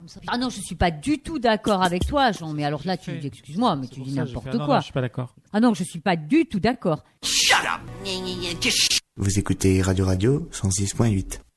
Ah non, je suis pas du tout d'accord avec toi, Jean. Mais alors là, tu dis, excuse-moi, mais tu dis n'importe quoi. Non, je suis pas d'accord. Ah non, je suis pas du tout d'accord. Vous écoutez Radio 106.8.